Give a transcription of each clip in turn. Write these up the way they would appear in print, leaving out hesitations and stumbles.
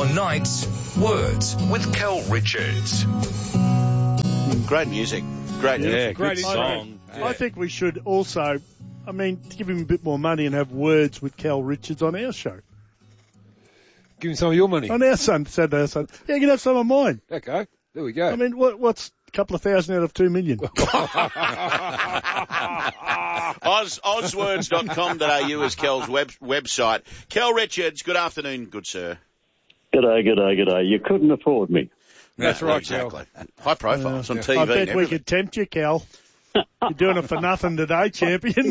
Night's Words with Kel Richards. Great music. Great music. Great song. I think we should also, give him a bit more money and have Words with Kel Richards on our show. Give him some of your money. On our Saturday. Yeah, you can have some of mine. Okay, there we go. What's a couple of thousand out of 2 million? Ozwords.com.au is Kel's website. Kel Richards, good afternoon, good sir. G'day. You couldn't afford me. That's right, exactly. High profile. It's on TV. I bet and we everything. could tempt you, Cal. You're doing it for nothing today, champion.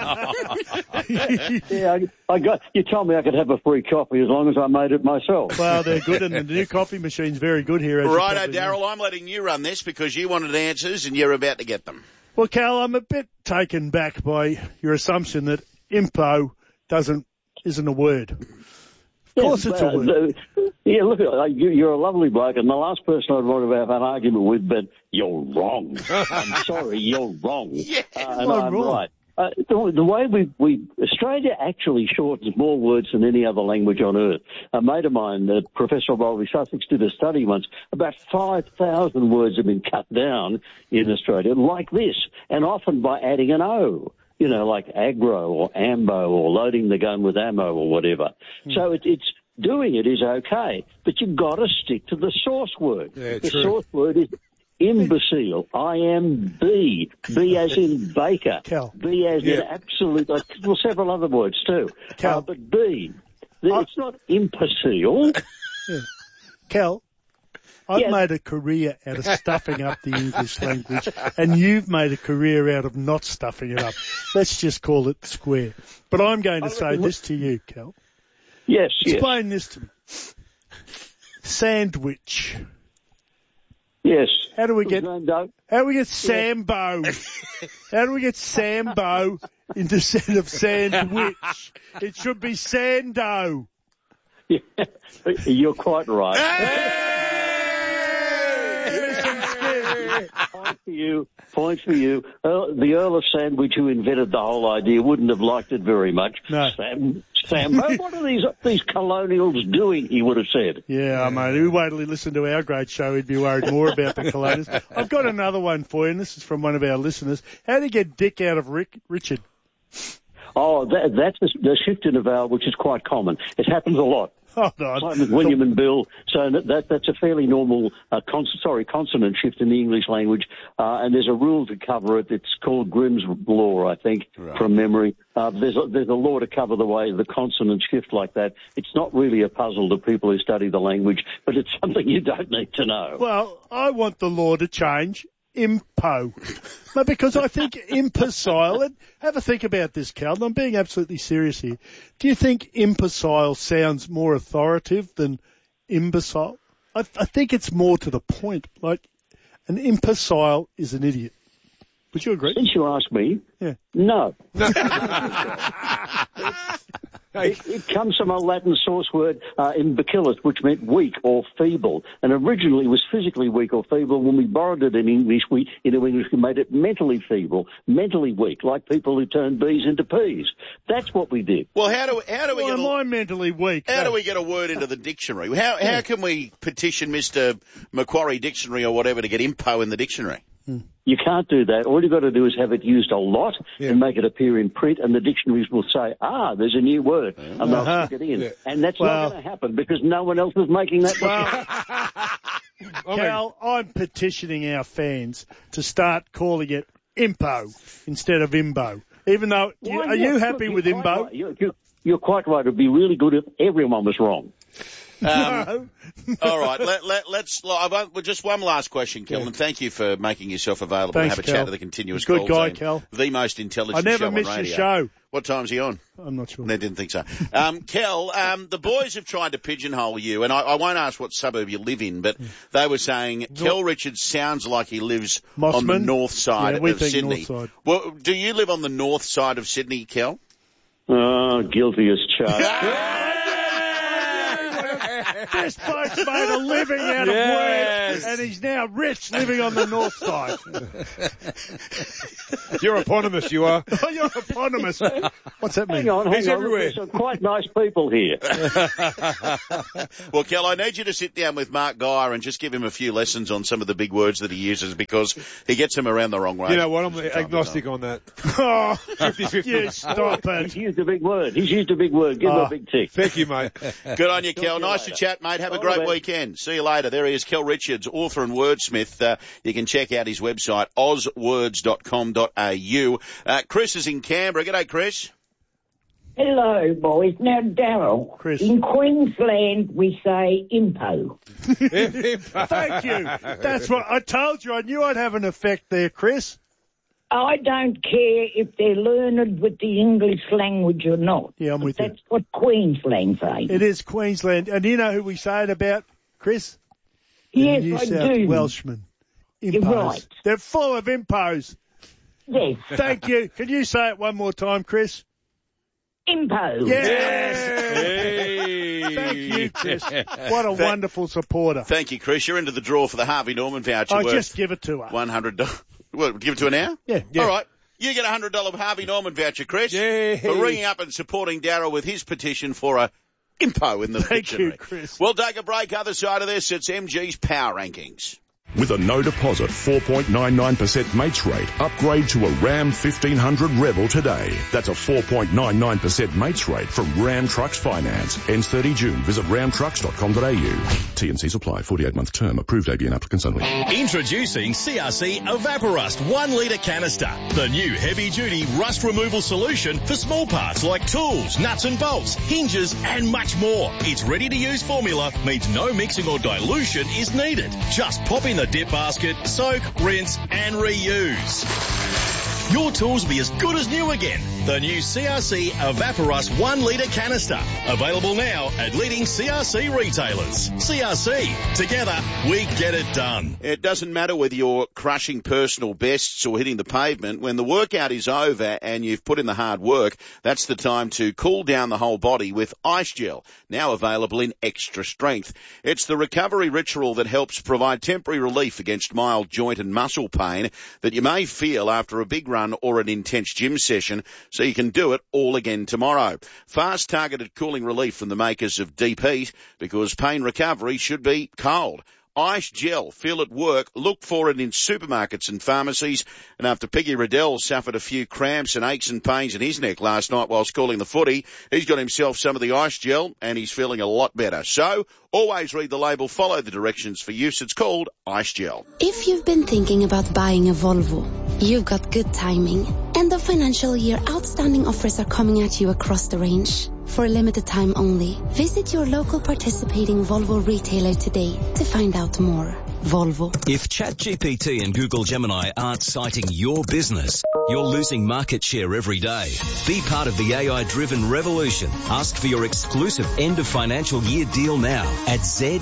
Yeah, you told me I could have a free coffee as long as I made it myself. Well, they're good, and the new coffee machine's very good here. Righto, Daryl, I'm letting you run this because you wanted answers and you're about to get them. Well, Cal, I'm a bit taken back by your assumption that impo isn't a word. Of course it's a word. Yeah, look, you're a lovely bloke, and the last person I'd want to have an argument with, but you're wrong. I'm sorry, you're wrong. Yeah, and I'm right. The way Australia actually shortens more words than any other language on earth. A mate of mine, Professor of Bowlby Sussex, did a study once. About 5,000 words have been cut down in Australia like this, and often by adding an O. You know, like aggro or ambo or loading the gun with ammo or whatever. So it's doing it is okay, but you've got to stick to the source word. Yeah, the true. source word is imbecile. I-M-B. B as in baker. Cal. B as in absolute. Well, several other words too. Cal. But B. It's not imbecile. Yeah. Cal, I've made a career out of stuffing up the English language, and you've made a career out of not stuffing it up. Let's just call it square. But I'm going to say this to you, Cal. Yes. Explain this to me. Sandwich. Yes. How do we get Sambo? How do we get Sambo instead of sandwich? It should be Sando. Yeah, you're quite right. Point for you. The Earl of Sandwich, who invented the whole idea, wouldn't have liked it very much. No. Sambo, what are these colonials doing, he would have said. Yeah, mate. Who wait till he listened to our great show, he'd be worried more about the colonials. I've got another one for you, and this is from one of our listeners. How do you get Dick out of Richard? Oh, that's the shift in a vowel, which is quite common. It happens a lot. Oh, no. Same with William and Bill. So that's a fairly normal consonant shift in the English language. And there's a rule to cover it. It's called Grimm's Law, I think, from memory. There's a law to cover the way the consonants shift like that. It's not really a puzzle to people who study the language, but it's something you don't need to know. Well, I want the law to change. Impo. No, because I think imbecile, and have a think about this, Cal, and I'm being absolutely serious here. Do you think imbecile sounds more authoritative than imbecile? I think it's more to the point. Like, an imbecile is an idiot. Would you agree? Since you asked me, no. It comes from a Latin source word, imbecillus, which meant weak or feeble. And originally it was physically weak or feeble. When we borrowed it in English, we made it mentally feeble, mentally weak, like people who turn B's into P's. That's what we did. Well, how do we get am I mentally weak? How do we get a word into the dictionary? How can we petition Mr. Macquarie Dictionary or whatever to get impo in the dictionary? You can't do that. All you've got to do is have it used a lot and make it appear in print, and the dictionaries will say, there's a new word, and they'll stick it in. Yeah. And that's not going to happen because no one else is making that Cal, I'm petitioning our fans to start calling it impo instead of imbo. Even though, are you happy with imbo? Right. You're quite right. It would be really good if everyone was wrong. No. All right, let's. Just one last question, Kel, and thank you for making yourself available Thanks, to have a Kel. chat to the continuous Good call guy, team. Kel. The most intelligent I never show on miss radio. your show. What time's he on? I'm not sure. I didn't think so. Kel, the boys have tried to pigeonhole you, and I won't ask what suburb you live in, but they were saying Kel Richards sounds like he lives on the north side of Sydney. North side. Well, do you live on the north side of Sydney, Kel? Oh, guilty as charged. This bloke's made a living out of words, and he's now rich living on the north side. You're eponymous, you are. Oh, you're eponymous. What's that mean? Hang on. He's everywhere. There's some quite nice people here. Well, Kel, I need you to sit down with Mark Geyer and just give him a few lessons on some of the big words that he uses because he gets them around the wrong way. You know what? I'm agnostic on that. Oh, 50-50. you stop He's it. used a big word. Give him a big tick. Thank you, mate. Good on you, Kel. Nice to chat, mate. Have a great weekend. See you later. There he is, Kel Richards, author and wordsmith. You can check out his website, ozwords.com.au. Chris is in Canberra. G'day, Chris. Hello, boys. Now, Daryl, Chris. in Queensland we say impo. Thank you. That's what I told you. I knew I'd have an effect there, Chris. I don't care if they're learned with the English language or not. Yeah, I'm with you. That's what Queensland say. It is Queensland. And you know who we say it about, Chris? Yes, New I South do. Welshmen. You're Impos. right. They're full of impos. Yes, Thank you. Can you say it one more time, Chris? impo. Yes. Hey. Thank you, Chris. What a wonderful supporter. Thank you, Chris. You're into the draw for the Harvey Norman voucher. I'll worth just give it to her. $100. What, give it to her now? Yeah. All right. You get a $100 Harvey Norman voucher, Chris, Yay. for ringing up and supporting Darryl with his petition for a impo in the Thank dictionary. you, Chris. We'll take a break. Other side of this, it's MG's Power Rankings. With a no deposit 4.99% mates rate, upgrade to a Ram 1500 Rebel today. That's a 4.99% mates rate from Ram Trucks Finance. Ends 30 June. Visit ramtrucks.com.au. T&Cs apply. 48-month term. Approved ABN applicants only. Introducing CRC Evaporust 1 litre canister. The new heavy-duty rust removal solution for small parts like tools, nuts and bolts, hinges and much more. Its ready-to-use formula means no mixing or dilution is needed. Just pop in the dip basket, soak, rinse and reuse. Your tools will be as good as new again. The new CRC Evaporust 1 litre canister. Available now at leading CRC retailers. CRC. Together, we get it done. It doesn't matter whether you're crushing personal bests or hitting the pavement. When the workout is over and you've put in the hard work, that's the time to cool down the whole body with Ice Gel, now available in extra strength. It's the recovery ritual that helps provide temporary relief against mild joint and muscle pain that you may feel after a big run or an intense gym session, so you can do it all again tomorrow. Fast targeted cooling relief from the makers of Deep Heat, because pain recovery should be cold. Ice Gel, feel it work. Look for it in supermarkets and pharmacies. And after Piggy Riddell suffered a few cramps and aches and pains in his neck last night while calling the footy, he's got himself some of the Ice Gel and he's feeling a lot better. So always read the label, follow the directions for use. It's called Ice Gel. If you've been thinking about buying a Volvo, you've got good timing. End of financial year outstanding offers are coming at you across the range. For a limited time only, visit your local participating Volvo retailer today to find out more. Volvo. If ChatGPT and Google Gemini aren't citing your business, you're losing market share every day. Be part of the AI-driven revolution. Ask for your exclusive end of financial year deal now at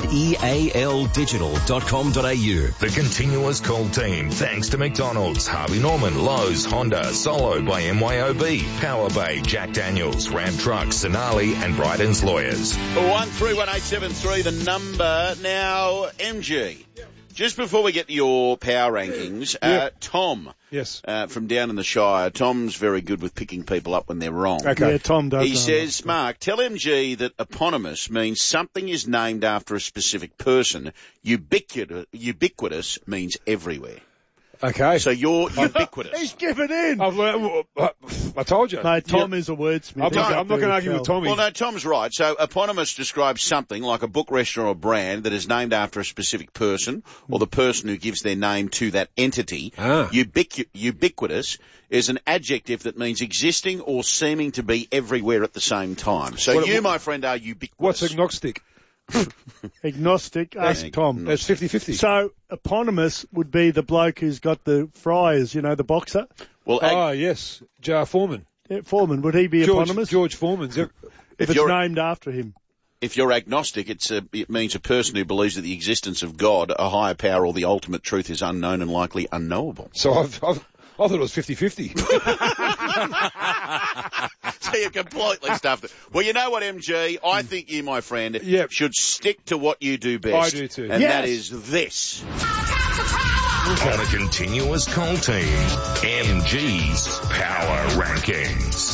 zealdigital.com.au. The Continuous Call team, thanks to McDonald's, Harvey Norman, Lowe's, Honda, Solo by MYOB, Power Bay, Jack Daniels, Ram Trucks, Sonali and Bryden's Lawyers. 131873, the number. Now, MG. Just before we get to your power rankings, Tom. Yes. From down in the Shire. Tom's very good with picking people up when they're wrong. Okay. Yeah, Tom does. He says, Mark, tell MG that eponymous means something is named after a specific person. Ubiquitous means everywhere. Okay. So you're ubiquitous. He's given in. I've learned, I told you. No, Tom is a wordsmith. I'm not going to argue with Tommy. Well, no, Tom's right. So eponymous describes something like a book, restaurant or brand that is named after a specific person or the person who gives their name to that entity. Ubiquitous is an adjective that means existing or seeming to be everywhere at the same time. So my friend, are ubiquitous. What's agnostic? Agnostic, ask Tom. That's 50-50. So, eponymous would be the bloke who's got the fryers, you know, the boxer. Well, yes. J.R. Foreman. Yeah, Foreman, would he be eponymous? George Foreman's. If it's named after him. If you're agnostic, it means a person who believes that the existence of God, a higher power, or the ultimate truth is unknown and likely unknowable. So I thought it was 50-50. So you completely stuffed it. Well, you know what, MG? I think you, my friend, should stick to what you do best. I do too. And that is this. On a continuous coal team, MG's Power Rankings.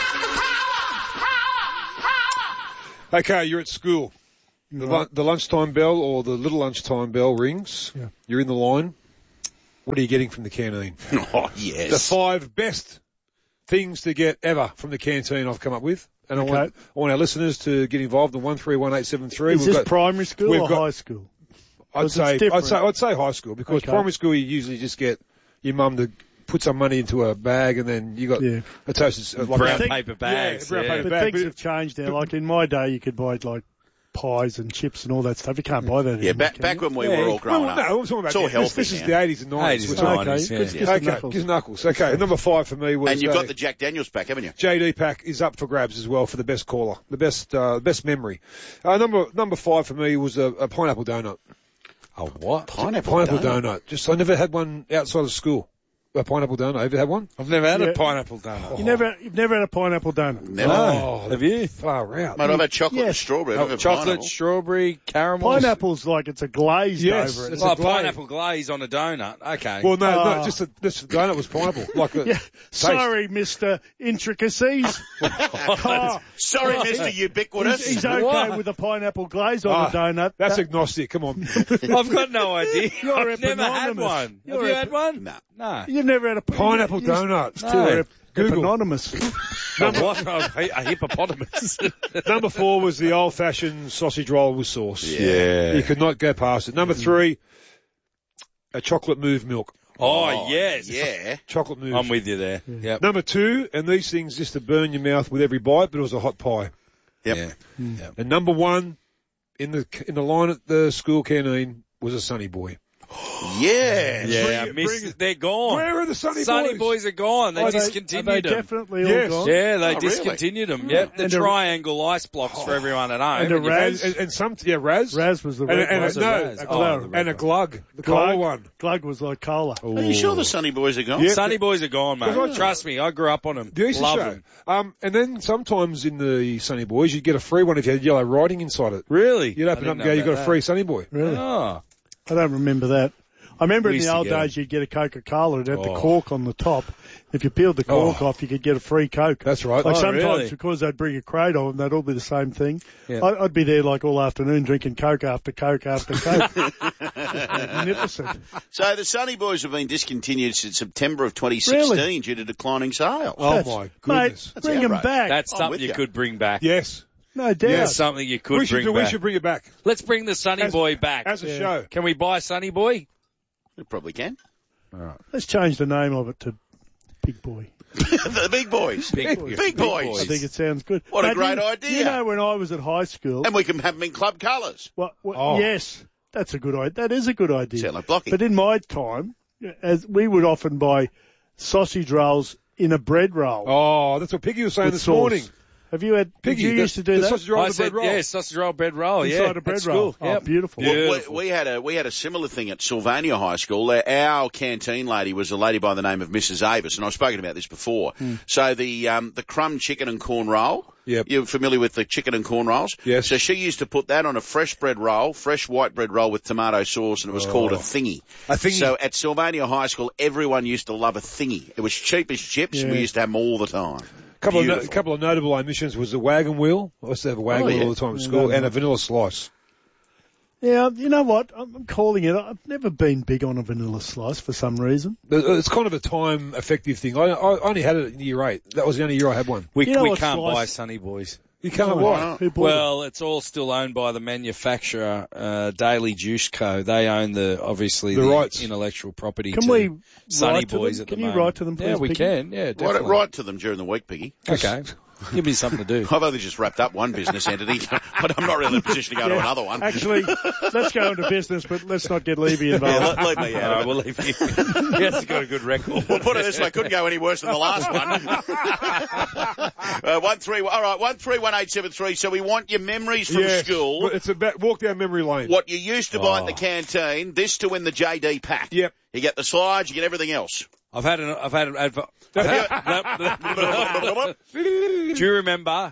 Okay, you're at school. The lunchtime bell or the little lunchtime bell rings. Yeah. You're in the line. What are you getting from the canteen? Oh, yes. The 5 best things to get ever from the canteen I've come up with. And I want our listeners to get involved in 131873. Is this primary school or high school? I'd say high school, because primary school you usually just get your mum to put some money into a bag and then you got a toasted brown paper bags. But things have changed now. Like in my day, you could buy like pies and chips and all that stuff. You can't buy that anymore. Back when we were all growing up. No, I'm talking about it's all healthy. This is the 80s and 90s. Gives knuckles. Okay, number 5 for me was... And you've got the Jack Daniels pack, haven't you? JD pack is up for grabs as well for the best caller, the best memory. Number 5 for me was a pineapple donut. Oh, what? Pineapple donut. I never had one outside of school. A pineapple donut. Have you had one? I've never had a pineapple donut. You've never had a pineapple donut? Never. Oh, have you? Far out. Mate, I've had chocolate and strawberry. I've had chocolate, strawberry, caramel. Pineapple's like it's a glaze over it. It's a pineapple glaze on a donut. Okay. Well, no, just the donut was pineapple. Sorry, Mr. Intricacies. Sorry, Mr. Ubiquitous. He's okay with a pineapple glaze on a donut. That's agnostic. Come on. I've got no idea. You're I've never had one. Have you had one? No. You've never had a pineapple donut. No. Anonymous. A hippopotamus. Number 4 was the old-fashioned sausage roll with sauce. Yeah. You could not go past it. Number 3, a chocolate move milk. Oh, yes. Yeah. Chocolate mousse. I'm with you there. Yep. Number 2, and these things just to burn your mouth with every bite, but it was a hot pie. Yep. Yep. And number 1 in the line at the school canteen was a Sunny Boy. Yeah. They're gone. Where are the Sunny Boys? Sunny Boys are gone. They discontinued them. Definitely all gone? Yeah, they discontinued them. Yep. The triangle ice blocks for everyone at home. And a Raz. Raz. Raz was the red one. And a Glug. The cola one. Glug was like cola. Are you sure the Sunny Boys are gone? Yeah. Sunny Boys are gone, mate. Trust me, I grew up on them. Love them. And then sometimes in the Sunny Boys, you'd get a free one if you had yellow writing inside it. Really? You'd open up and go, you got a free Sunny Boy. Really? Oh. I don't remember that. I remember in the old days you'd get a Coca-Cola, it'd have the cork on the top. If you peeled the cork off, you could get a free Coke. That's right. Like sometimes because they'd bring a crate of them, they'd all be the same thing. Yeah. I'd be there like all afternoon drinking Coke after Coke after Coke. Magnificent. So the Sunny Boys have been discontinued since September of 2016 due to declining sales. Oh my goodness. Mate, bring them back. That's something you could bring back. Yes. No doubt. That's something you could bring back. We should bring it back. Let's bring the Sunny Boy back. As a show. Can we buy Sunny Boy? We probably can. All right. Let's change the name of it to Big Boy. The Big Boys. Big Boys. I think it sounds good. What a great idea. You know, when I was at high school... And we can have them in club colours. Yes, that's a good idea. That is a good idea. Sound like blocking. But in my time, as we would often buy sausage rolls in a bread roll. Oh, that's what Piggy was saying this morning. Have you had... Piggy, you used to do that? Sausage roll I said, sausage roll, bread roll. Inside a bread roll. Yep. Oh, beautiful. We had a similar thing at Sylvania High School. Our canteen lady was a lady by the name of Mrs. Avis, and I've spoken about this before. So the crumb chicken and corn roll. Yep. You're familiar with the chicken and corn rolls? Yes. So she used to put that on a fresh bread roll, fresh white bread roll with tomato sauce, and it was called a thingy. A thingy. So at Sylvania High School, everyone used to love a thingy. It was cheap as chips, and we used to have them all the time. A couple of notable omissions was the wagon wheel. I used to have a wagon wheel all the time at school, and a vanilla slice. Yeah, you know what? I'm calling it. I've never been big on a vanilla slice for some reason. It's kind of a time effective thing. I only had it in year 8. That was the only year I had one. We can't buy Sunny Boys. You can't buy it. Well, it's all still owned by the manufacturer, Daily Juice Co. They own the rights, intellectual property. Can we Sunny write to Boys them? at the Can you moment. write to them, please? Yeah, we Piggy? can. Yeah, definitely. Write to them during the week, Piggy. Okay. Give me something to do. I've only just wrapped up one business entity, but I'm not really in a position to go to another one. Actually, let's go into business, but let's not get Levy involved. Leave me out. All right, we'll leave you. He hasn't got a good record. We'll put it this way, couldn't go any worse than the last one. 131873. So we want your memories from school. But it's about walk down memory lane. What you used to buy at the canteen, this to win the JD pack. Yep. You get the slides, you get everything else. I've had an Do you remember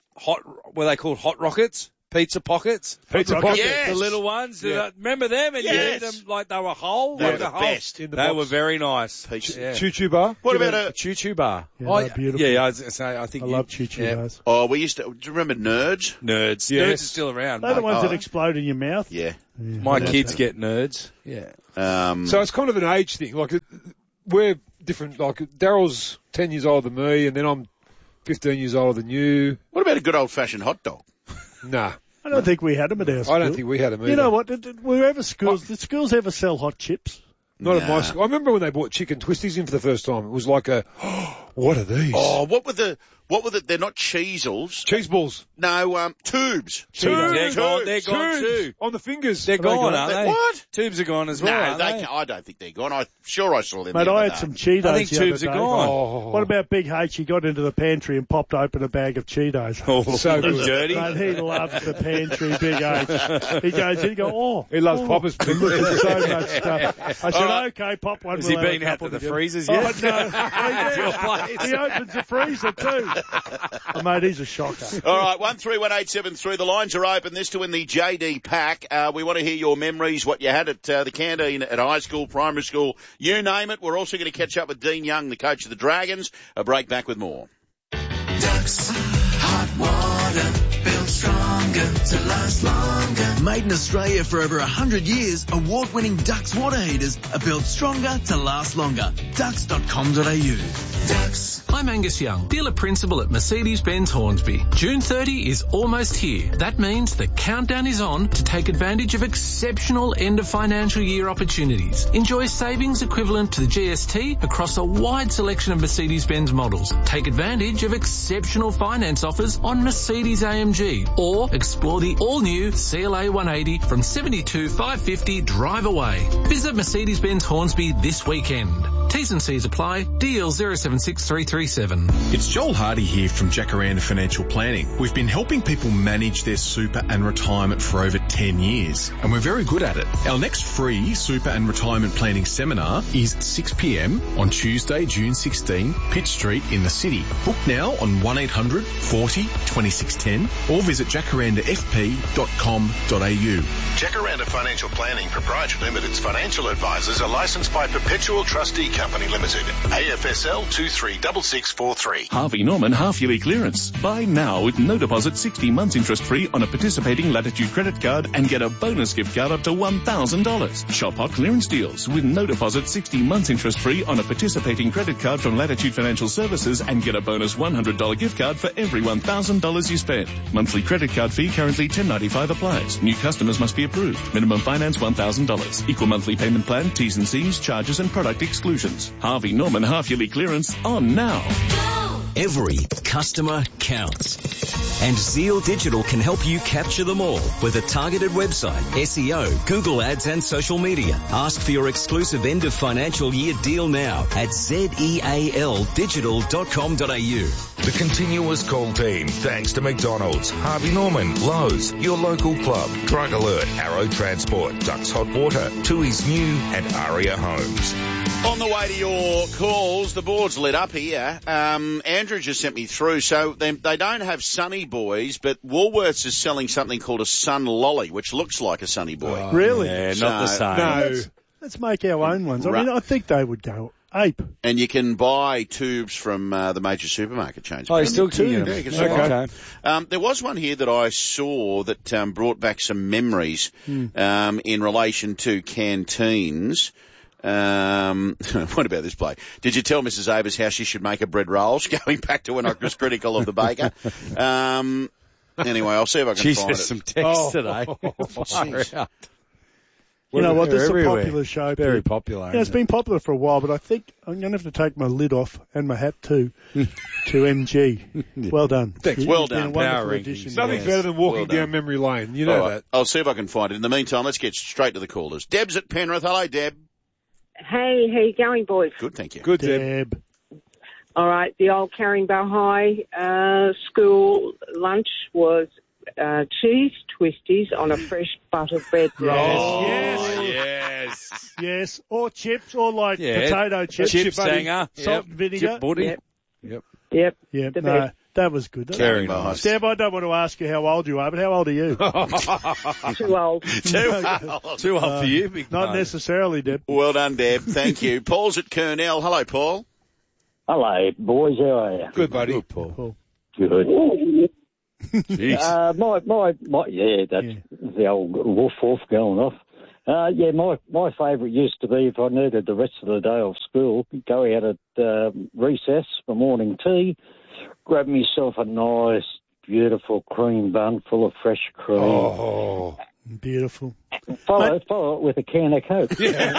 were they called Hot Rockets? Pizza Pockets? Pizza Pockets. Yes. The little ones. Yeah. Remember them? And you eat them like they were whole? They were like the a whole. best. In the They box. were very nice. Choo Choo Bar. What about A choo-choo bar. Yeah, they're beautiful. Yeah, I was gonna say, I think I love choo-choo bars. Oh, we used to. Do you remember Nerds? Nerds. Yes. Nerds are still around. They're the mate. ones that explode in your mouth. Yeah. My kids get Nerds. Yeah. So it's kind of an age thing. Like, we're different. Like, Daryl's 10 years older than me, and then I'm 15 years older than you. What about a good old-fashioned hot dog? Nah. I don't think we had them at our school. I don't think we had them either. You know what? Did schools ever sell hot chips? Not at my school. I remember when they bought chicken twisties in for the first time. It was like what are these? Oh, what were the? They're not cheesels. Cheese balls. No, tubes. They're gone too. On the fingers. They're gone, aren't they? What? Tubes are gone as No, well, aren't they? I don't think they're gone. I'm sure I saw them. Mate, the I other had day. some Cheetos. I think the other tubes are day. gone. Oh. What about Big H? He got into the pantry and popped open a bag of Cheetos. Oh, So good. dirty. Mate, he loves the pantry, Big H. He goes, He loves Poppers. So much stuff. I said, okay, pop one. Has we'll he have been a out couple to the together. freezers Oh, yet? no. At your place? He opens the freezer too. Oh, mate, he's a shocker. All right, 131873. The lines are open. This to win the JD pack. We want to hear your memories, what you had at the canteen at high school, primary school, you name it. We're also going to catch up with Dean Young, the coach of the Dragons. A break, back with more. Ducks, hot water, built stronger to last longer. Made in Australia for over 100 years, award-winning Ducks water heaters are built stronger to last longer. Ducks.com.au. Ducks. I'm Angus Young, dealer principal at Mercedes-Benz Hornsby. June 30 is almost here. That means the countdown is on to take advantage of exceptional end of financial year opportunities. Enjoy savings equivalent to the GST across a wide selection of Mercedes-Benz models. Take advantage of exceptional finance offers on Mercedes AMG, or explore the all-new CLA 180 from $72,550 drive away. Visit Mercedes-Benz Hornsby this weekend. T's and C's apply. DL 076337. It's Joel Hardy here from Jacaranda Financial Planning. We've been helping people manage their super and retirement for over 10 years, and we're very good at it. Our next free super and retirement planning seminar is 6 p.m. on Tuesday, June 16, Pitt Street in the city. Book now on 1800 40 2610 or visit jacarandafp.com.au. Jacaranda Financial Planning Proprietary Limited's financial advisors are licensed by Perpetual Trustee Company Limited, AFSL 236643. Harvey Norman half-yearly clearance. Buy now with no deposit, 60 months interest-free on a participating Latitude credit card and get a bonus gift card up to $1,000. Shop hot clearance deals with no deposit, 60 months interest-free on a participating credit card from Latitude Financial Services and get a bonus $100 gift card for every $1,000 you spend. Monthly credit card fee currently $10.95 applies. New customers must be approved. Minimum finance $1,000. Equal monthly payment plan, T's and C's, charges and product exclusions. Harvey Norman half-yearly clearance on now. Every customer counts. And Zeal Digital can help you capture them all with a targeted website, SEO, Google Ads and social media. Ask for your exclusive end of financial year deal now at zealdigital.com.au. The continuous call team, thanks to McDonald's, Harvey Norman, Lowe's, your local club, Drug Alert, Arrow Transport, Ducks Hot Water, Tui's New and Aria Homes. On the way to your calls, the board's lit up here. Andrew just sent me through. So they don't have Sunny Boys, but Woolworths is selling something called a Sun Lolly, which looks like a Sunny Boy. Really? Yeah, not the same. No. Let's make our own ones. I mean, I think they would go ape. And you can buy tubes from the major supermarket chains. Oh, you still can? Yeah, you can still buy. There was one here that I saw that brought back some memories in relation to canteens. What about this play? Did you tell Mrs. Avers how she should make her bread rolls? Going back to when I was critical of the baker. Anyway, I'll see if I can find it. Some text today. You know what? This is a popular show. Very popular. Yeah, it's been popular for a while, but I think I'm going to have to take my lid off and my hat too to MG. Well done. Thanks. Well done. Power rankings. Nothing better than walking down memory lane. You know that. I'll see if I can find it. In the meantime, let's get straight to the callers. Deb's at Penrith. Hello, Deb. Hey, how you going, boys? Good, thank you. Good, Deb. All right, the old Caringbah High school lunch was cheese twisties on a fresh butter bread roll. Yes. Yes, or chips, or like potato chips. Chip sanger. Salt and vinegar. Chip buddy. Yep. Yep. The No, best. that was good. Very nice. Deb, I don't want to ask you how old you are, but how old are you? Too old. Too old for you, big Not mate. necessarily, Deb. Well done, Deb. Thank you. Paul's at Kurnell. Hello, Paul. Hello, boys. How are you? Good, buddy. Good, Paul. Good. Jeez. That's the old woof going off. My favourite used to be, if I needed the rest of the day off school, go out at recess for morning tea, grab myself a nice, beautiful cream bun full of fresh cream. Oh, beautiful. Follow it with a can of Coke.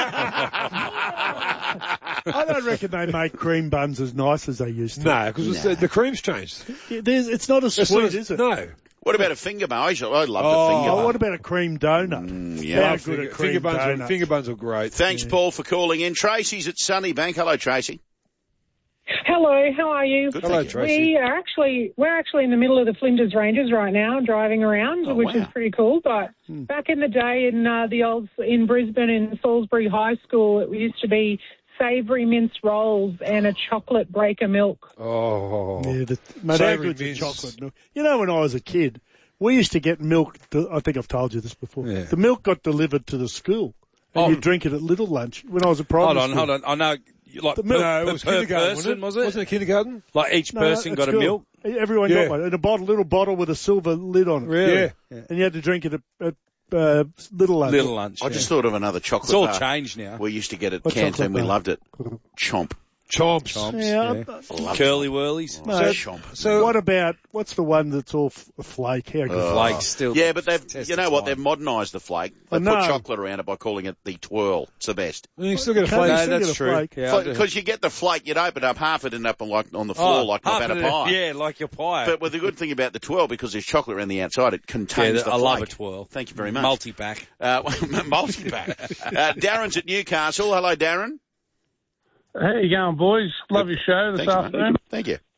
I don't reckon they make cream buns as nice as they used to. No, because the cream's changed. It's not as sweet, is it? No. What about a finger bun? I love the finger Oh, bun. what about a cream donut? Yeah. How good are cream Finger buns, donuts? finger buns are great. Thanks, Paul, for calling in. Tracy's at Sunnybank. Hello, Tracy. Hello, how are you? Good, Hello, thank you. Tracy. We're actually in the middle of the Flinders Ranges right now, driving around, which is pretty cool. But back in the day in Brisbane in Salisbury High School, it used to be savoury minced rolls and a chocolate breaker milk. Oh. Yeah, mate, how Savoury good's a mince. chocolate milk? You know, when I was a kid, we used to get milk. I think I've told you this before. Yeah. The milk got delivered to the school, and you drink it at little lunch. When I was at primary school. Hold on. I know, like, The milk. No, it was per kindergarten, person, was it? Wasn't it kindergarten? Like each No, person at got a school. milk? Everyone Yeah. got one in a little bottle with a silver lid on it. Really? Yeah. And you had to drink it at little lunch. Little lunch. I just thought of another chocolate It's all bar. changed now. We used to get at What Canteen. chocolate We bar? loved it. Chomp. Chomps. Yeah. Curly whirlies. Oh, chomp. So what about what's the one that's all flake? How good? Flakes still. Yeah, but test you its know what? time. They've modernised the flake. I They put know. chocolate around it by calling it the twirl. It's the best. You still get a Can't flake. you No, still that's get a true. flake? Yeah, I do. Because you get the flake, you'd open up half it, end up on the floor like a half batter of it, pie. Yeah, like your pie. But with the good thing about the twirl, because there's chocolate around the outside, it contains the I flake. love a twirl. Thank you very much. Multi-pack. Multi-pack. Darren's at Newcastle. Hello, Darren. How you going, boys? Love your show this Thanks, mate. afternoon. Thank you.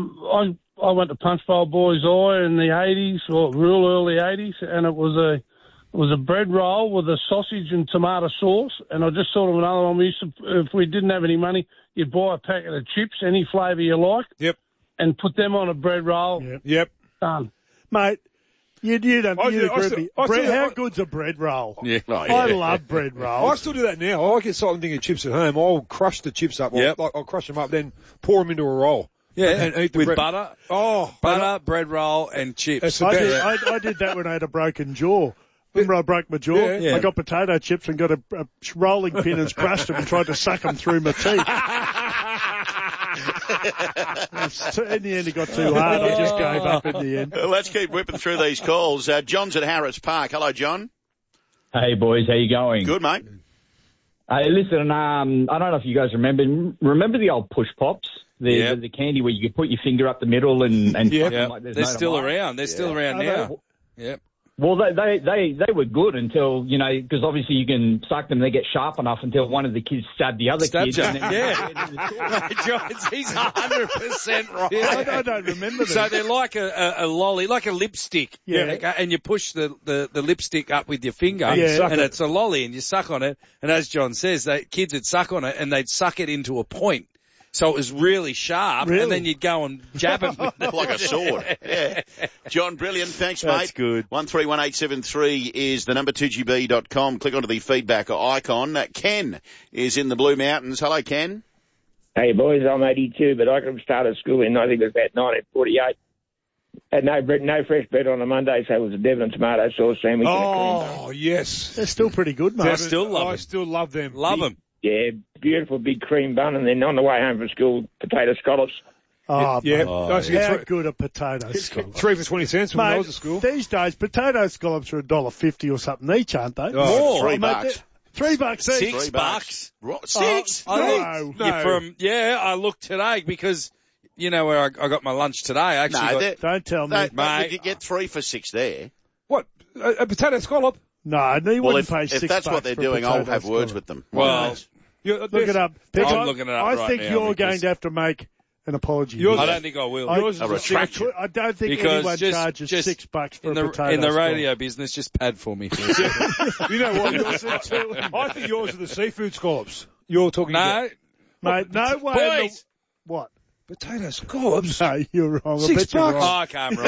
I went to Punch Bowl Boys Eye in the 80s, or real early 80s, and it was a bread roll with a sausage and tomato sauce. And I just thought of another one. We used to, if we didn't have any money, you'd buy a packet of chips, any flavour you like. Yep. And put them on a bread roll. Yep. Done. Mate, you don't I agree with still- me. I still- How good's a bread roll? Yeah. Oh, I love bread rolls. I still do that now. I get something thinking of chips at home. I'll crush the chips up. Yep. I'll crush them up, then pour them into a roll. Yeah, And eat the with bread. butter. Oh, Butter, bread roll, and chips. That's the I best. did that when I had a broken jaw. Remember I broke my jaw? Yeah. I got potato chips and got a rolling pin and crushed them and tried to suck them through my teeth. In the end, it got too hard. I just gave up in the end. Let's keep whipping through these calls. John's at Harris Park. Hello, John. Hey, boys. How you going? Good, mate. Hey, listen, I don't know if you guys remember the old push pops? The candy where you could put your finger up the middle and pop them like there's They're no still tomorrow? around. They're still around now. Yep. Well, they were good until, because obviously you can suck them, they get sharp enough until one of the kids stabbed the other kid. You. And then He's 100% right. I don't remember them. So they're like a lolly, like a lipstick. Yeah. And you push the lipstick up with your finger, Yeah. and it's a lolly, and you suck on it. And as John says, kids would suck on it, and they'd suck it into a point. So it was really sharp, and then you'd go and jab it with it. Like a sword. Yeah. John, brilliant. Thanks, mate. That's good. 131873 is the number, 2GB.com. Click onto the feedback icon. Ken is in the Blue Mountains. Hello, Ken. Hey, boys, I'm 82, but I could have started school in, I think it was about 1948. Had no fresh bread on a Monday, so it was a Devon and tomato sauce sandwich. Oh, yes. They're still pretty good, mate. I still love them. Love them. Yeah, beautiful big cream bun, and then on the way home from school, potato scallops. Oh, Yeah. mate. I used to get How good are potato scallops? 3 for 20 cents when I Mate, was at school. these days, potato scallops are $1.50 or something each, aren't they? Oh, $3. Mate, $3 each. $6. Six? I looked, I looked today because, where I got my lunch today. I actually Don't tell me. Mate, you get 3 for $6 there. What? A potato scallop? No, you Well, wouldn't pay if $6 that's what they're for a doing, I'll potato have words scallop. with them. Well, Look it up. I'm looking it up I right think now you're because- going to have to make an apology. I don't think I will. I don't think anyone charges $6 for a potato in the radio business. Just pad for me. You know what? I think yours are the seafood scallops. You're talking about... Mate, no way. Boys. What? Potato scallops? No, you're wrong. $6. Oh, okay, I'm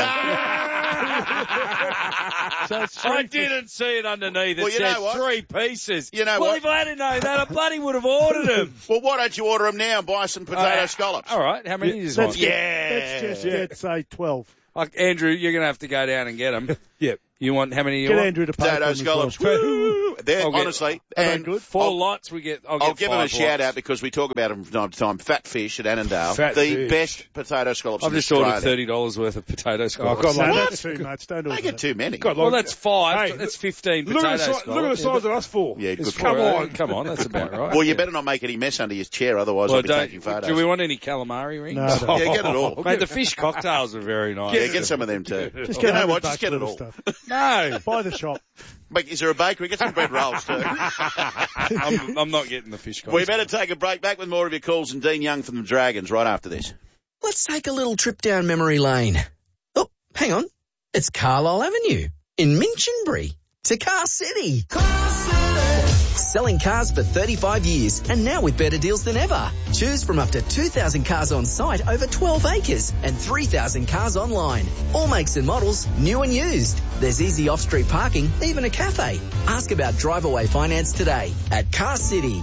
wrong. I didn't see it underneath. It said 3 pieces. You know well, what? if I didn't know that, I bloody would have ordered them. Well, why don't you order them now and buy some potato scallops? All right, how many do you want? Let's just get, say, 12. Andrew, you're going to have to go down and get them. Yep. You want, how many you want? Get Andrew to pay potato scallops. They're honestly, and good. 4 lots we get. I'll give them a shout out because we talk about them from time to time. Fat Fish at Annandale, best potato scallops. I've just ordered $30 worth of potato scallops. Oh, God, that's too much. Don't order. I get too many. Well, that's 5. That's 15 potato scallops. Look at the size of us 4. Yeah, good. Come on, that's about right. Well, you better not make any mess under your chair, otherwise I'll be taking photos. Do we want any calamari rings? No. Yeah, get it all. Mate, the fish cocktails are very nice. Yeah, get some of them too. Just get just get it all. No, buy the shop. Is there a bakery? Get some bread rolls too. I'm not getting the fish cocktails. We better take a break. Back with more of your calls and Dean Young from the Dragons right after this. Let's take a little trip down memory lane. Oh, hang on. It's Carlisle Avenue in Minchinbury to Car City. Selling cars for 35 years and now with better deals than ever. Choose from up to 2,000 cars on site over 12 acres and 3,000 cars online. All makes and models, new and used. There's easy off-street parking, even a cafe. Ask about drive-away finance today at Car City.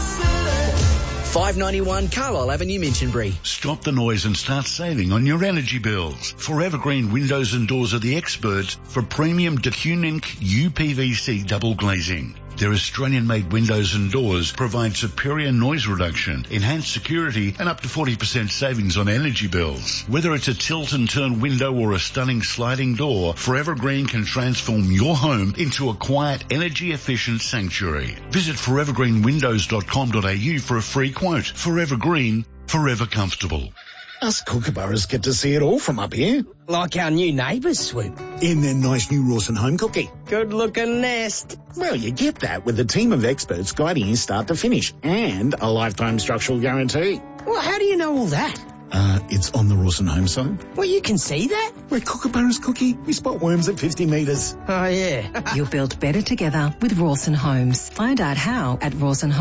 591 Carlisle Avenue, Minchinbury. Stop the noise and start saving on your energy bills. Forever Green Windows and Doors are the experts for premium DeCune UPVC double glazing. Their Australian-made windows and doors provide superior noise reduction, enhanced security, and up to 40% savings on energy bills. Whether it's a tilt and turn window or a stunning sliding door, Forever Green can transform your home into a quiet, energy-efficient sanctuary. Visit forevergreenwindows.com.au for a free quote. Forever Green, forever comfortable. Us kookaburras get to see it all from up here. Like our new neighbours, Swoop. In their nice new Rawson home cookie. Good-looking nest. Well, you get that with a team of experts guiding you start to finish and a lifetime structural guarantee. Well, how do you know all that? It's on the Rawson home site. Well, you can see that? We're kookaburras, Cookie. We spot worms at 50 metres. Oh, yeah. You'll build better together with Rawson Homes. Find out how at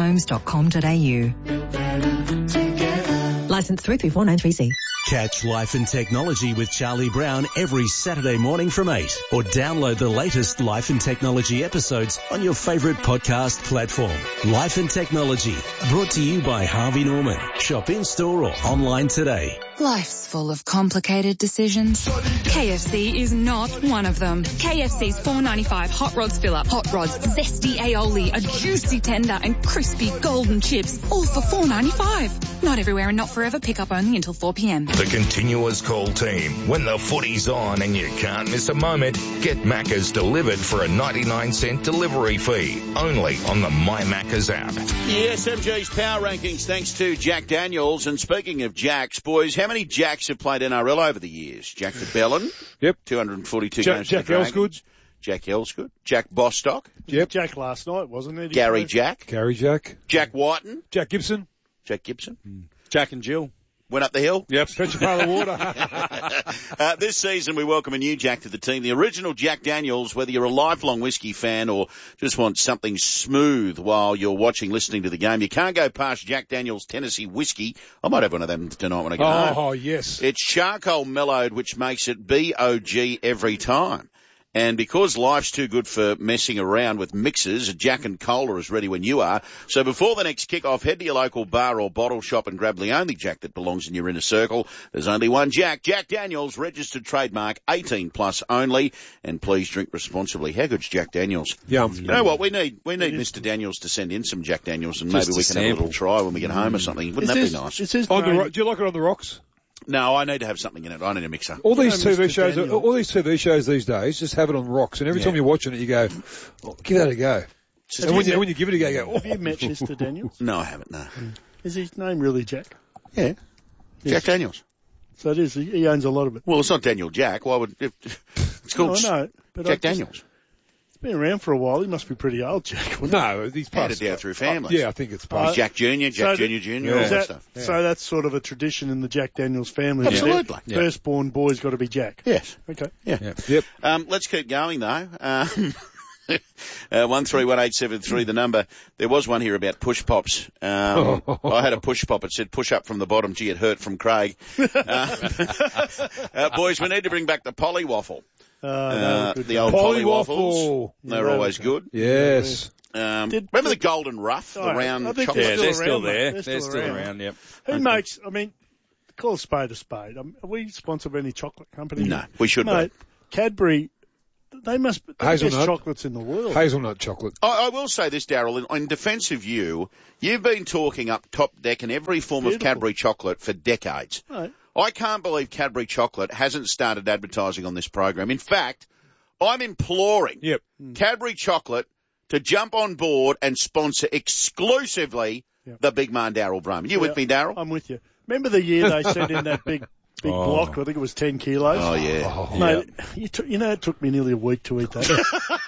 rawsonhomes.com.au. Licence 334930C. Catch Life and Technology with Charlie Brown every Saturday morning from 8 or download the latest Life and Technology episodes on your favourite podcast platform. Life and Technology, brought to you by Harvey Norman. Shop in-store or online today. Life's full of complicated decisions. KFC is not one of them. KFC's $4.95 Hot Rods Fill-Up. Hot Rods, zesty aioli, a juicy tender and crispy golden chips, all for $4.95. Not everywhere and not forever. Pick up only until 4 p.m. The continuous call team. When the footy's on and you can't miss a moment, get Macca's delivered for a 99-cent delivery fee. Only on the My Macca's app. The SMG's power rankings thanks to Jack Daniels. And speaking of Jacks, boys, how many Jacks have played NRL over the years? Jack de Belin. Yep. 242 games. Jack Elsgood. Jack Elsgood. Jack Bostock. Yep. Jack last night, wasn't it? Gary Jack. Jack Whiten. Jack Gibson. Jack and Jill. Went up the hill. Yep. Fetch a pail of water. This season we welcome a new Jack to the team. The original Jack Daniels, whether you're a lifelong whiskey fan or just want something smooth while you're listening to the game, you can't go past Jack Daniels Tennessee Whiskey. I might have one of them tonight when I get home. Oh, yes. It's charcoal mellowed, which makes it BOG every time. And because life's too good for messing around with mixers, Jack and Cola is ready when you are. So before the next kick-off, head to your local bar or bottle shop and grab the only Jack that belongs in your inner circle. There's only one Jack. Jack Daniels, registered trademark, 18 plus only. And please drink responsibly. How good's Jack Daniels? Yum. You know what? We need Mr. Daniels to send in some Jack Daniels and maybe we can have a little try when we get home or something. Wouldn't that be nice? Do you like it on the rocks? No, I need to have something in it. I need a mixer. All these TV shows these days just have it on rocks, and every time you're watching it, you go, give that a go. And when you give it a go, you go, Have you met Mr. Daniels? No, I haven't, no. Is his name really Jack? Yeah. Jack Daniels. So it is. He owns a lot of it. Well, it's not Daniel Jack. Why would it's called Jack Daniels. been around for a while. He must be pretty old, Jack. No, he's handed down through families. Yeah, I think it's passed. Jack Jr., Jack Jr., all that stuff. Yeah. So that's sort of a tradition in the Jack Daniels family. Absolutely. Yeah. Firstborn boy's got to be Jack. Yes. Okay. Yeah. Yep. Let's keep going, though. 131873, the number. There was one here about push pops. I had a push pop. It said push up from the bottom. Gee, it hurt from Craig. Boys, we need to bring back the Polly waffle. The old Polly waffles. They're always good. Yes. Remember the golden ruff, the round chocolate? Yeah, they're still there. They're still around, yep. Who makes, call a spade a spade. Are we sponsored by any chocolate company? No, we should be. Cadbury, they must be the best Hazelnut chocolates in the world. Hazelnut chocolate. I will say this, Daryl, in defence of you, you've been talking up top deck in every form of Cadbury chocolate for decades. Right. I can't believe Cadbury chocolate hasn't started advertising on this program. In fact, I'm imploring Cadbury chocolate to jump on board and sponsor exclusively the big man, Daryl Brahman. You with me, Daryl? I'm with you. Remember the year they sent in that big block? I think it was 10 kilos. Oh, yeah. Mate, it took me nearly a week to eat that.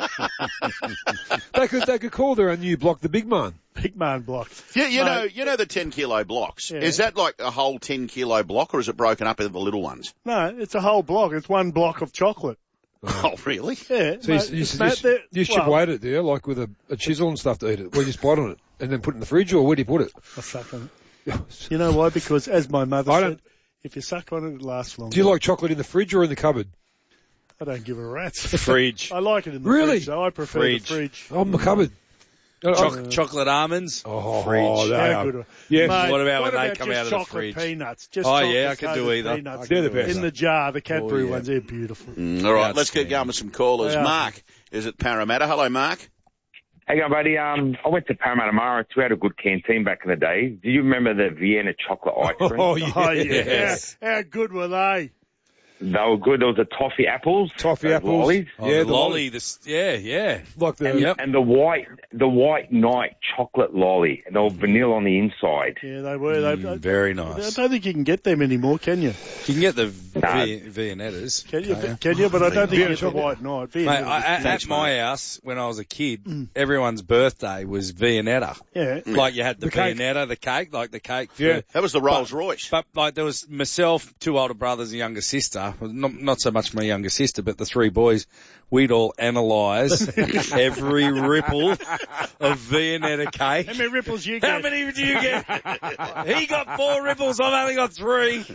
They could call their new block the Big Man. Big Man block. Yeah, you know the 10 kilo blocks. Yeah. Is that like a whole 10 kilo block, or is it broken up into the little ones? No, it's a whole block. It's one block of chocolate. Oh, really? Yeah. So you should weight it there, like with a chisel and stuff to eat it. Where you spot on it and then put it in the fridge, or where do you put it? I suck on it. You know why? Because as my mother said, if you suck on it, it lasts longer. Do you like chocolate in the fridge or in the cupboard? I don't give a rat's. Fridge. I like it in the fridge, so I prefer the fridge. Oh, my cupboard. Chocolate almonds. Fridge. Good. Yeah. Mate, what about when they come out of the fridge? Chocolate peanuts. Just I can do either. Peanuts. They're the best. In the jar, the Cadbury ones, they're beautiful. All right, let's keep going with some callers. Yeah. Mark is at Parramatta. Hello, Mark. Hey, buddy. I went to Parramatta Mara. We had a good canteen back in the day. Do you remember the Vienna chocolate ice cream? Oh, yes. How good were they? They were good. There was the toffee apples. Lollies. Yeah, the lolly. Like and the white night chocolate lolly. And they were vanilla on the inside. Yeah, they were. Very nice. I don't think you can get them anymore, can you? You can get the Viennettas. Can you? But I don't think you get the white night. Mate, at my house, when I was a kid, everyone's birthday was Viennetta. Yeah. Like you had the Viennetta, the cake, like the cake. That was the Rolls Royce. But like there was myself, two older brothers, a younger sister. Not so much my younger sister, but the three boys. We'd all analyse every ripple of Viennetta cake. How many ripples you get? How many did you get? He got 4 ripples. I've only got 3.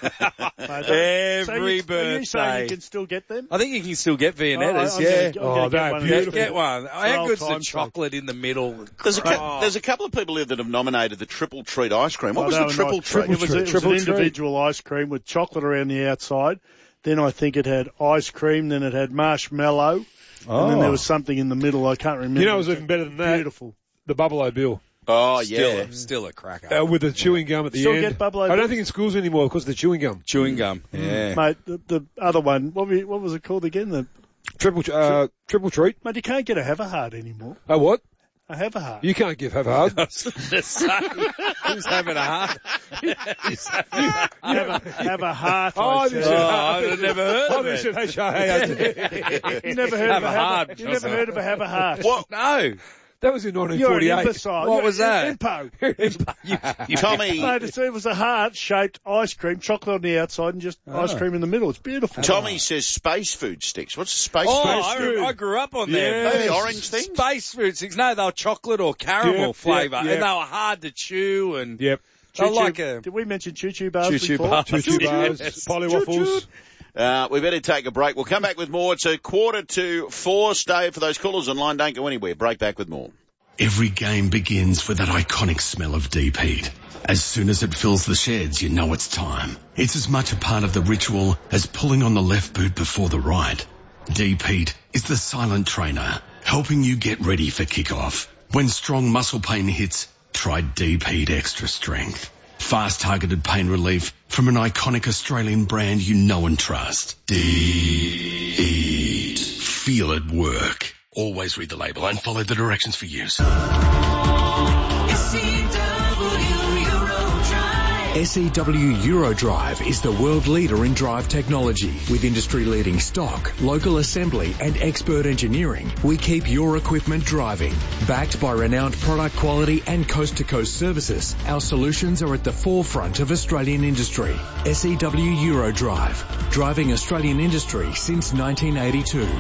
Every birthday. Are you saying you can still get them? I think you can still get Viennettas. they're beautiful. Get one. How good's the chocolate in the middle? There's a couple of people here that have nominated the Triple Treat ice cream. What was the Triple Treat? It was an individual ice cream with chocolate around the outside. Then I think it had ice cream. Then it had marshmallow. And then there was something in the middle. I can't remember. You know, it was even better than that. Beautiful. The Bubble-O Bill. Oh, yeah. Still a cracker. With the chewing gum at the Still end. get Bubble-O I don't think in schools anymore because of the chewing gum. Chewing gum. Yeah. Mate, the other one, what was it called again? The Triple Treat. Mate, you can't get a Have-A-Heart anymore. Oh, what? A Have-A-Heart. You can't give Have-A-Heart. Who's having a heart? Have a heart. I've never heard of it. You never heard of a heart. You never heard of a Have-A-Heart. What? No. That was in 1948. You're an imbecile. What was that? Impo. Tommy. Mate, it was a heart-shaped ice cream, chocolate on the outside and just ice cream in the middle. It's beautiful. Tommy says space food sticks. What's space food sticks? I grew up on them. Are they orange things? Space food sticks. No, they were chocolate or caramel flavour. And they were hard to chew and... Yep. Did we mention choo-choo bars before? Choo-choo bars, Polly waffles. We better take a break. We'll come back with more. It's 3:45. Stay for those callers online. Don't go anywhere. Break back with more. Every game begins with that iconic smell of deep heat. As soon as it fills the sheds, you know it's time. It's as much a part of the ritual as pulling on the left boot before the right. Deep heat is the silent trainer, helping you get ready for kickoff. When strong muscle pain hits, try Deep Heat Extra Strength. Fast targeted pain relief from an iconic Australian brand you know and trust. Deep Heat. Feel it work. Always read the label and follow the directions for use. SCW Euro Drive. SEW Eurodrive is the world leader in drive technology. With industry-leading stock, local assembly and expert engineering, we keep your equipment driving. Backed by renowned product quality and coast-to-coast services, our solutions are at the forefront of Australian industry. SEW Eurodrive, driving Australian industry since 1982.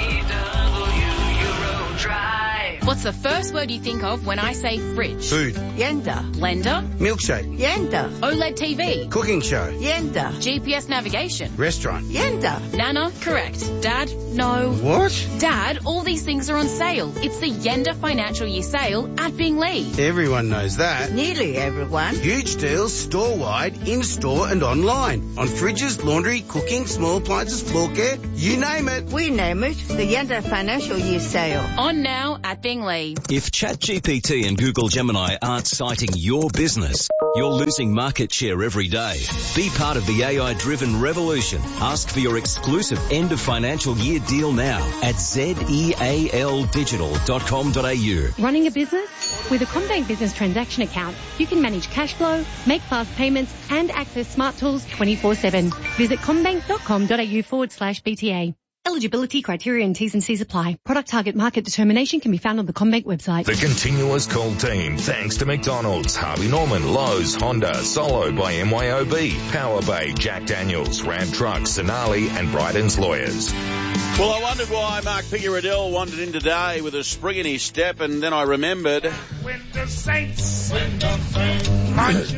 What's the first word you think of when I say fridge? Food. Yenda. Blender. Milkshake. Yenda. OLED TV. Cooking show. Yenda. GPS navigation. Restaurant. Yenda. Nana. Correct. Dad. No. What? Dad, all these things are on sale. It's the Yenda Financial Year Sale at Binglee. Everyone knows that. Nearly everyone. Huge deals store-wide, in-store and online. On fridges, laundry, cooking, small appliances, floor care, you name it. We name it the Yenda Financial Year Sale. On now at Binglee. If ChatGPT and Google Gemini aren't citing your business, you're losing market share every day. Be part of the AI-driven revolution. Ask for your exclusive end of financial year deal now at zealdigital.com.au. Running a business? With a CommBank Business Transaction Account, you can manage cash flow, make fast payments and access smart tools 24/7. Visit commbank.com.au/BTA. Eligibility criteria and T's and C's apply. Product target market determination can be found on the CommBank website. The continuous call team, thanks to McDonald's, Harvey Norman, Lowe's, Honda, Solo by MYOB, Power Bay, Jack Daniels, Ram Trucks, Sonali and Bryden's Lawyers. Well, I wondered why Mark Picaradell wandered in today with a spring in his step, and then I remembered... When the Saints